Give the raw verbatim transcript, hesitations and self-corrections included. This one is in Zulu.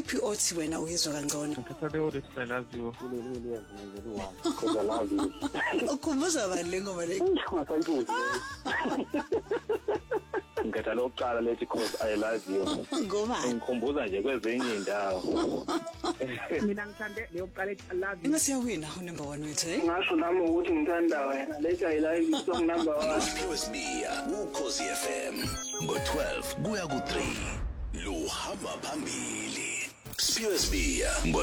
Uphi othi wena uyizwa kangcono? Ngikhathele ukuthi I love you. Kuleli yenze nje one. Because I love you. Ukhumbuza bani le ngoma le? Ngisayibuza. Ngikhetha lokuqala lethi because I love you. Ngomani? Ngikhumbuza nje kwezinye indawo. Mina ngithande leyokuqala ethi I love you. Ngasiyawina number one wethu eh? Ngasho nami ukuthi ngithanda wena lethi I love you song number one. Sibia uKhosi F M ngo twelve kuya ku three lo hamba phambili Sibia